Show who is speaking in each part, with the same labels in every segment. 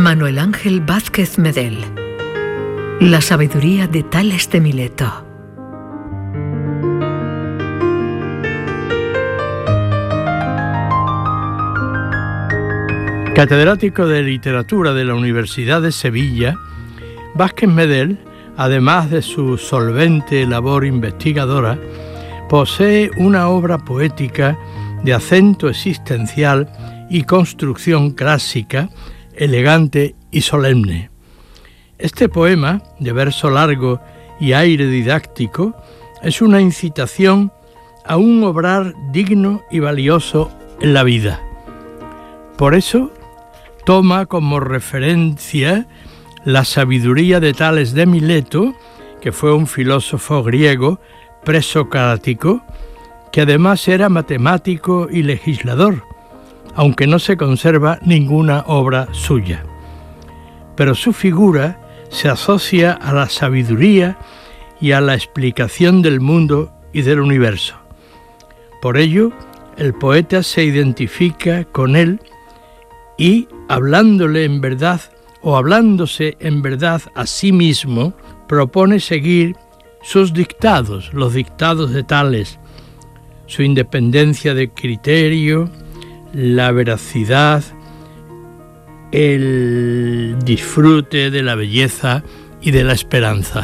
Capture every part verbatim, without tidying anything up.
Speaker 1: Manuel Ángel Vázquez Medel. La sabiduría de Tales de Mileto.
Speaker 2: Catedrático de Literatura de la Universidad de Sevilla, Vázquez Medel, además de su solvente labor investigadora, posee una obra poética de acento existencial y construcción clásica, elegante y solemne. Este poema, de verso largo y aire didáctico, es una incitación a un obrar digno y valioso en la vida. Por eso, toma como referencia la sabiduría de Tales de Mileto, que fue un filósofo griego presocrático, que además era matemático y legislador, aunque no se conserva ninguna obra suya. Pero su figura se asocia a la sabiduría y a la explicación del mundo y del universo. Por ello, el poeta se identifica con él y, hablándole en verdad o hablándose en verdad a sí mismo, propone seguir sus dictados, los dictados de Tales, su independencia de criterio, la veracidad, el disfrute de la belleza y de la esperanza.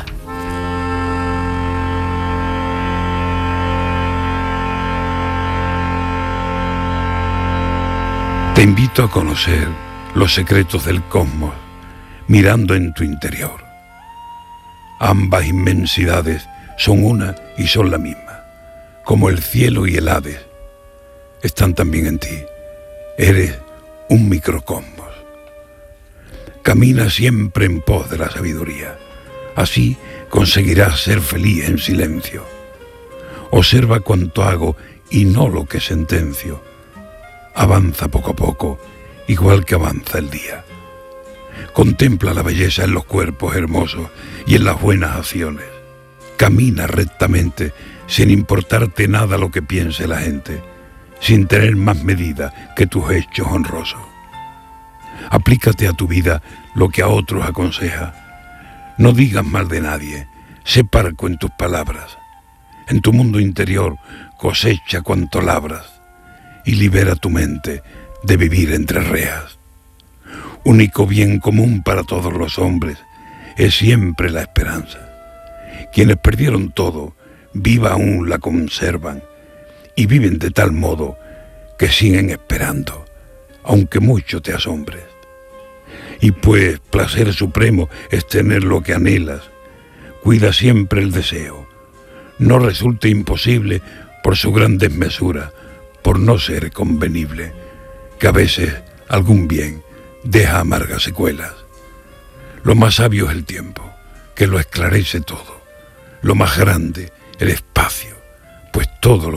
Speaker 3: Te invito a conocer los secretos del cosmos mirando en tu interior. Ambas inmensidades son una y son la misma, como el cielo y el Hades. Están también en ti. Eres un microcosmos. Camina siempre en pos de la sabiduría. Así conseguirás ser feliz en silencio. Observa cuanto hago y no lo que sentencio. Avanza poco a poco, igual que avanza el día. Contempla la belleza en los cuerpos hermosos y en las buenas acciones. Camina rectamente, sin importarte nada lo que piense la gente, sin tener más medida que tus hechos honrosos. Aplícate a tu vida lo que a otros aconseja. No digas mal de nadie, sé parco en tus palabras. En tu mundo interior cosecha cuanto labras y libera tu mente de vivir entre reas. Único bien común para todos los hombres es siempre la esperanza. Quienes perdieron todo, viva aún la conservan y viven de tal modo que siguen esperando, aunque mucho te asombres. Y pues placer supremo es tener lo que anhelas, cuida siempre el deseo. No resulte imposible por su gran desmesura, por no ser convenible, que a veces algún bien deja amargas secuelas. Lo más sabio es el tiempo, que lo esclarece todo. Lo más grande, el espacio, pues todo lo